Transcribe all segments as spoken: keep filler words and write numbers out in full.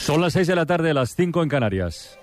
Son las seis de la tarde, las cinco en Canarias.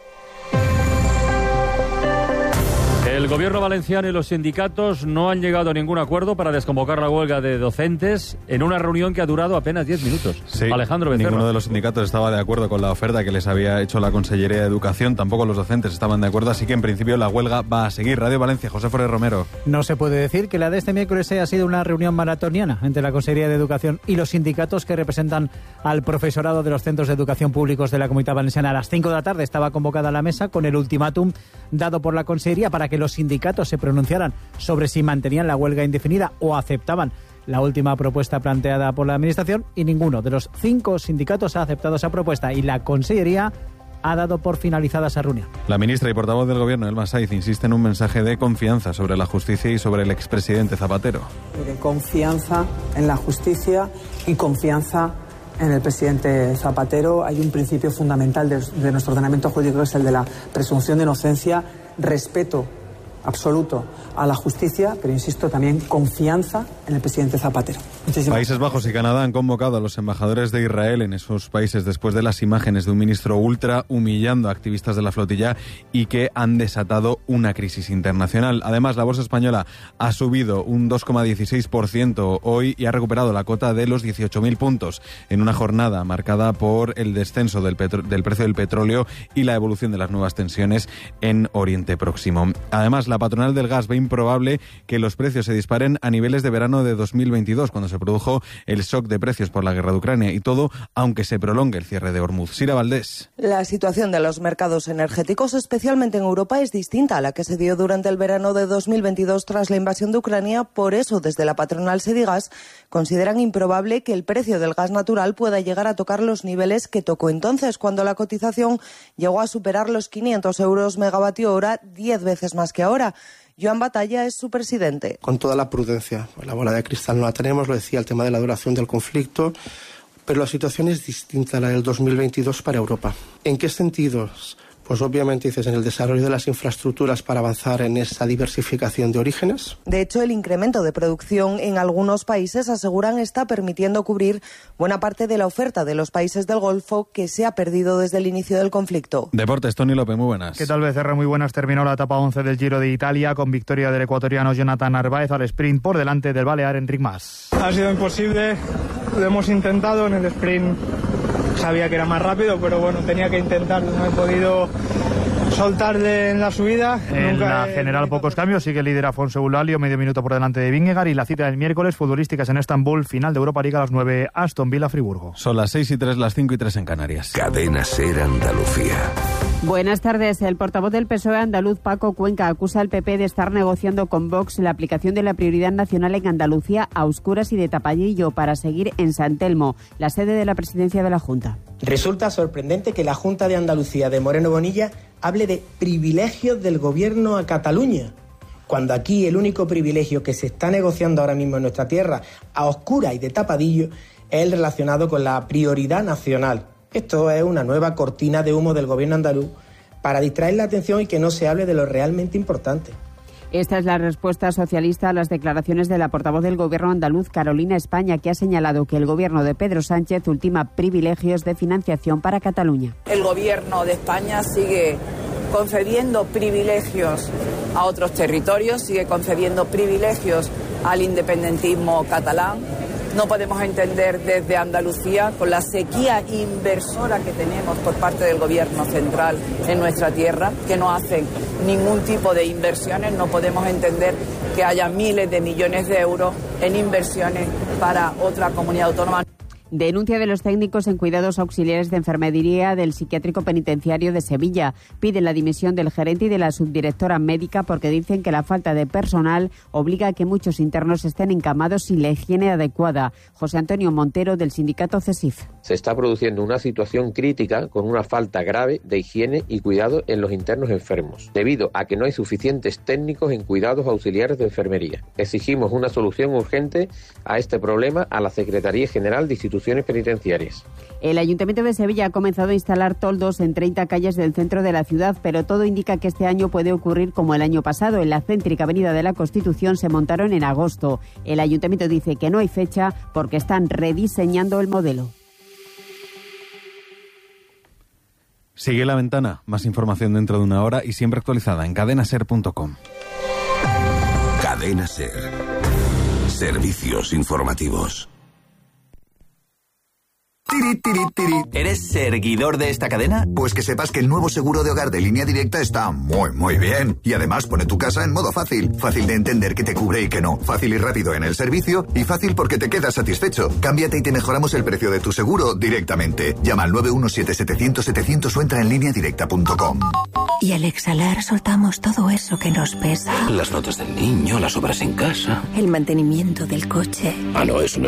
El gobierno valenciano y los sindicatos no han llegado a ningún acuerdo para desconvocar la huelga de docentes en una reunión que ha durado apenas diez minutos. Sí, Alejandro Becerra. Ninguno de los sindicatos estaba de acuerdo con la oferta que les había hecho la Consellería de Educación. Tampoco los docentes estaban de acuerdo, así que en principio la huelga va a seguir. Radio Valencia, José Forés Romero. No se puede decir que la de este miércoles haya sido una reunión maratoniana entre la Consellería de Educación y los sindicatos que representan al profesorado de los centros de educación públicos de la Comunidad Valenciana. A las cinco de la tarde estaba convocada la mesa con el ultimátum dado por la Consellería para que los sindicatos se pronunciaran sobre si mantenían la huelga indefinida o aceptaban la última propuesta planteada por la Administración, y ninguno de los cinco sindicatos ha aceptado esa propuesta y la Consellería ha dado por finalizada esa reunión. La ministra y portavoz del Gobierno, Elma Saiz, insiste en un mensaje de confianza sobre la justicia y sobre el expresidente Zapatero. De confianza en la justicia y confianza en el presidente Zapatero. Hay un principio fundamental de, de nuestro ordenamiento jurídico, que es el de la presunción de inocencia, respeto absoluto a la justicia, pero insisto, también confianza en el presidente Zapatero. Muchísimas Países Bajos y Canadá han convocado a los embajadores de Israel en esos países después de las imágenes de un ministro ultra humillando a activistas de la flotilla y que han desatado una crisis internacional. Además, la bolsa española ha subido un dos coma dieciséis por ciento hoy y ha recuperado la cota de los dieciocho mil puntos en una jornada marcada por el descenso del, petro- del precio del petróleo y la evolución de las nuevas tensiones en Oriente Próximo. Además, la patronal del gas ve improbable que los precios se disparen a niveles de verano de dos mil veintidós, cuando se produjo el shock de precios por la guerra de Ucrania, y todo aunque se prolongue el cierre de Hormuz. Sira Valdés. La situación de los mercados energéticos, especialmente en Europa, es distinta a la que se dio durante el verano de dos mil veintidós tras la invasión de Ucrania. Por eso, desde la patronal Sedigas consideran improbable que el precio del gas natural pueda llegar a tocar los niveles que tocó entonces, cuando la cotización llegó a superar los quinientos euros megavatio hora, diez veces más que ahora. Joan Batalla es su presidente. Con toda la prudencia, la bola de cristal no la tenemos, lo decía, el tema de la duración del conflicto, pero la situación es distinta a la del dos mil veintidós para Europa. ¿En qué sentidos? Pues obviamente dices en el desarrollo de las infraestructuras para avanzar en esa diversificación de orígenes. De hecho, el incremento de producción en algunos países, aseguran, está permitiendo cubrir buena parte de la oferta de los países del Golfo que se ha perdido desde el inicio del conflicto. Deportes, Tony López, muy buenas. ¿Qué tal, Becerra? Muy buenas. Terminó la etapa once del Giro de Italia con victoria del ecuatoriano Jonathan Narváez al sprint por delante del balear Enric Mas. Ha sido imposible, lo hemos intentado en el sprint. Sabía que era más rápido, pero bueno, tenía que intentarlo, no he podido soltarle en la subida. En Nunca la he... general pocos cambios, sigue líder Afonso Eulálio, medio minuto por delante de Vingegaard, y la cita del miércoles, futbolísticas en Estambul, final de Europa League a las nueve, Aston Villa Friburgo. Son las seis y tres, las cinco y tres en Canarias. Cadena SER Andalucía. Buenas tardes. El portavoz del P S O E andaluz, Paco Cuenca, acusa al P P de estar negociando con Vox la aplicación de la prioridad nacional en Andalucía a oscuras y de tapadillo para seguir en San Telmo, la sede de la presidencia de la Junta. Resulta sorprendente que la Junta de Andalucía de Moreno Bonilla hable de privilegios del gobierno a Cataluña, cuando aquí el único privilegio que se está negociando ahora mismo en nuestra tierra a oscuras y de tapadillo es el relacionado con la prioridad nacional. Esto es una nueva cortina de humo del gobierno andaluz para distraer la atención y que no se hable de lo realmente importante. Esta es la respuesta socialista a las declaraciones de la portavoz del gobierno andaluz, Carolina España, que ha señalado que el gobierno de Pedro Sánchez ultima privilegios de financiación para Cataluña. El gobierno de España sigue concediendo privilegios a otros territorios, sigue concediendo privilegios al independentismo catalán. No podemos entender desde Andalucía, con la sequía inversora que tenemos por parte del gobierno central en nuestra tierra, que no hacen ningún tipo de inversiones, no podemos entender que haya miles de millones de euros en inversiones para otra comunidad autónoma. Denuncia de los técnicos en cuidados auxiliares de enfermería del psiquiátrico penitenciario de Sevilla. Piden la dimisión del gerente y de la subdirectora médica porque dicen que la falta de personal obliga a que muchos internos estén encamados sin la higiene adecuada. José Antonio Montero, del sindicato CESIF. Se está produciendo una situación crítica con una falta grave de higiene y cuidado en los internos enfermos, debido a que no hay suficientes técnicos en cuidados auxiliares de enfermería. Exigimos una solución urgente a este problema a la Secretaría General de Instituciones Penitenciarias. El Ayuntamiento de Sevilla ha comenzado a instalar toldos en treinta calles del centro de la ciudad, pero todo indica que este año puede ocurrir como el año pasado. En la céntrica Avenida de la Constitución se montaron en agosto. El Ayuntamiento dice que no hay fecha porque están rediseñando el modelo. Sigue La Ventana, más información dentro de una hora y siempre actualizada en cadena ser punto com. Cadena Ser. Servicios informativos. Tiri, tiri, tiri. ¿Eres seguidor de esta cadena? Pues que sepas que el nuevo seguro de hogar de Línea Directa está muy, muy bien. Y además pone tu casa en modo fácil. Fácil de entender que te cubre y que no. Fácil y rápido en el servicio. Y fácil porque te quedas satisfecho. Cámbiate y te mejoramos el precio de tu seguro directamente. Llama al nueve uno siete, setecientos, setecientos o entra en línea directa punto com. Y al exhalar soltamos todo eso que nos pesa. Las notas del niño, las obras en casa. El mantenimiento del coche. Ah, no, eso no.